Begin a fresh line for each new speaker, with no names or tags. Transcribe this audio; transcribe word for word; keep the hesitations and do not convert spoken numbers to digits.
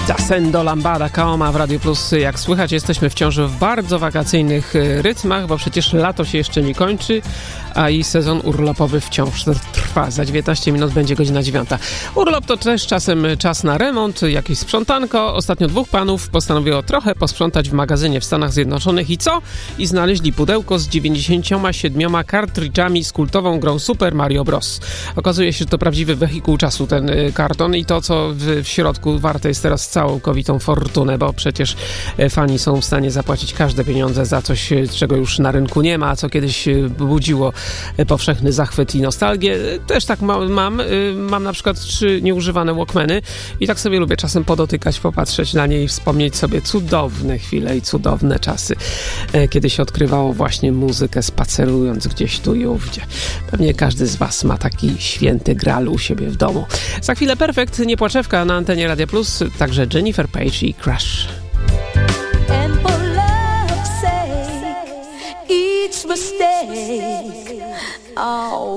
Sendo Lambada Kaoma w Radio Plus. Jak słychać, jesteśmy wciąż w bardzo wakacyjnych rytmach, bo przecież lato się jeszcze nie kończy, a i sezon urlopowy wciąż trwa. Za dziewiętnaście minut będzie godzina dziewiąta. Urlop to też czasem czas na remont, jakieś sprzątanko. Ostatnio dwóch panów postanowiło trochę posprzątać w magazynie w Stanach Zjednoczonych i co? I znaleźli pudełko z dziewięćdziesięcioma siedmioma kartridżami z kultową grą Super Mario Bros. Okazuje się, że to prawdziwy wehikuł czasu, ten karton, i to, co w, w środku warte jest teraz całą całkowitą fortunę, bo przecież fani są w stanie zapłacić każde pieniądze za coś, czego już na rynku nie ma, co kiedyś budziło powszechny zachwyt i nostalgię. Też tak mam. Mam, mam na przykład trzy nieużywane Walkmany i tak sobie lubię czasem podotykać, popatrzeć na nie i wspomnieć sobie cudowne chwile i cudowne czasy, kiedy się odkrywało właśnie muzykę spacerując gdzieś tu i ówdzie. Pewnie każdy z was ma taki święty gral u siebie w domu. Za chwilę Perfekt, niepłaczewka na antenie Radia Plus, także Jennifer Page i Crush.
And for love's sake, each mistake, oh,